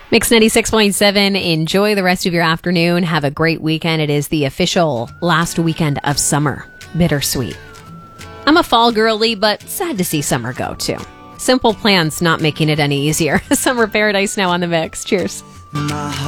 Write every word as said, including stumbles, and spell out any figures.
Mix ninety-six point seven. Enjoy the rest of your afternoon. Have a great weekend. It is the official last weekend of summer. Bittersweet. I'm a fall girly, but sad to see summer go too. Simple Plans not making it any easier. Summer Paradise now on the mix. Cheers. My